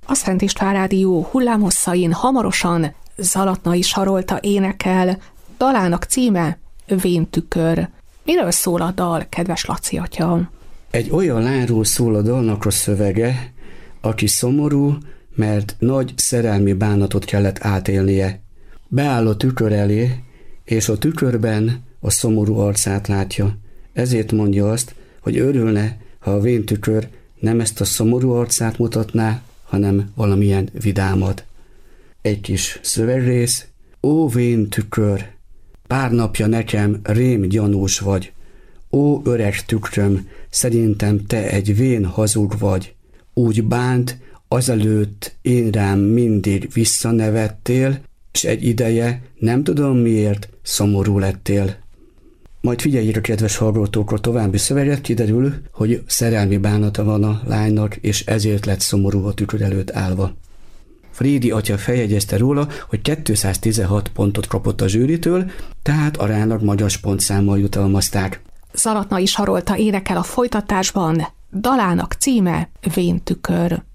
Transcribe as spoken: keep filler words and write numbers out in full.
A Szent István Rádió hullámhosszain hamarosan Zalatnai Sarolta énekel, dalának címe Vén tükör. Miről szól a dal, kedves Laci atya? Egy olyan lányról szól a dalnak a szövege, aki szomorú, mert nagy szerelmi bánatot kellett átélnie. Beáll a tükör elé, és a tükörben a szomorú arcát látja. Ezért mondja azt, hogy örülne, ha a vén tükör nem ezt a szomorú arcát mutatná, hanem valamilyen vidámat. Egy kis szövegrész. Ó, vén tükör, pár napja nekem rém gyanús vagy. Ó, öreg tükröm, szerintem te egy vén hazug vagy. Úgy bánt, azelőtt én rám mindig visszanevettél, és egy ideje, nem tudom miért, szomorú lettél. Majd figyeljék, kedves hallgatók, a további szöveget, kiderül, hogy szerelmi bánata van a lánynak, és ezért lett szomorú a tükör előtt állva. Frédi atya feljegyezte róla, hogy kétszáztizenhat pontot kapott a zsűritől, tehát aránylag magas pontszámmal jutalmazták. Zalatnai Sarolta énekel a folytatásban, dalának címe Vén tükör.